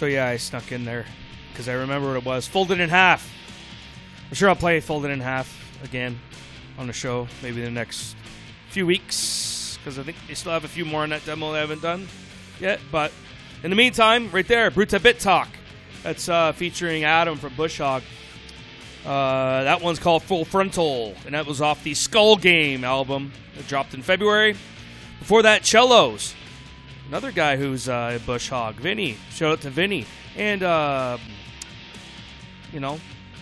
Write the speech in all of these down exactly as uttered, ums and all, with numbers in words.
So yeah, I snuck in there because I remember what it was. Folded in Half. I'm sure I'll play Folded in Half again on the show, maybe in the next few weeks, because I think they still have a few more on that demo they haven't done yet. But in the meantime, right there, Bruta Bit Talk. That's uh, featuring Adam from Bush Hog. Uh, that one's called Full Frontal, and that was off the Skull Game album that dropped in February. Before that, Cellos. Another guy who's uh, a Bush Hog, Vinny. Shout out to Vinny. And, uh, you know,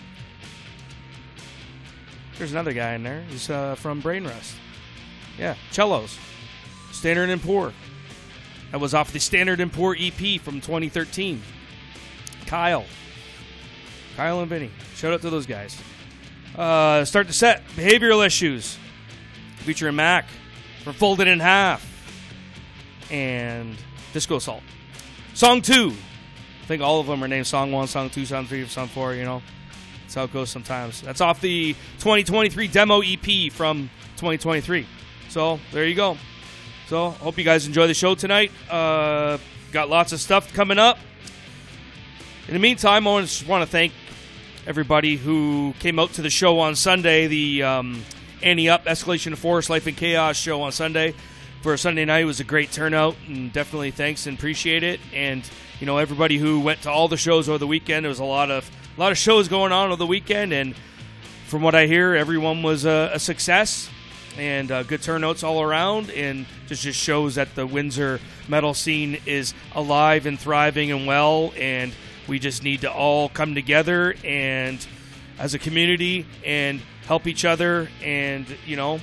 there's another guy in there. He's uh, from Brain Rust. Yeah, Cellos. Standard and Poor. That was off the Standard and Poor E P from twenty thirteen. Kyle. Kyle and Vinny. Shout out to those guys. Uh, start the set. Behavioral Issues. Featuring Mac from Folded in Half. And Disco Assault. Song two. I think all of them are named Song one, Song two, Song three, Song four, you know. That's how it goes sometimes. That's off the twenty twenty-three demo E P from twenty twenty-three. So, there you go. So, hope you guys enjoy the show tonight. Uh, got lots of stuff coming up. In the meantime, I just want to thank everybody who came out to the show on Sunday, the um, Annie Up, Escalation of Force, Life in Chaos show on Sunday. For a Sunday night, it was a great turnout, and definitely thanks and appreciate it. And, you know, everybody who went to all the shows over the weekend, there was a lot of a lot of shows going on over the weekend, and from what I hear, everyone was a, a success, and uh, good turnouts all around, and just, just shows that the Windsor metal scene is alive and thriving and well, and we just need to all come together and as a community and help each other and, you know,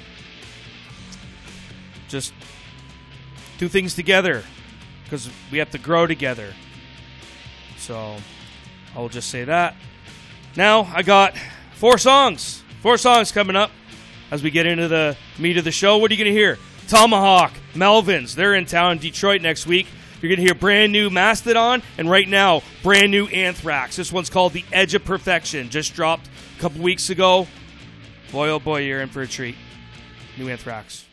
just do things together because we have to grow together. So I'll just say that. Now I got four songs. Four songs coming up as we get into the meat of the show. What are you going to hear? Tomahawk, Melvins. They're in town in Detroit next week. You're going to hear brand new Mastodon, and right now, brand new Anthrax. This one's called The Edge of Perfection. Just dropped a couple weeks ago. Boy, oh boy, you're in for a treat. New Anthrax.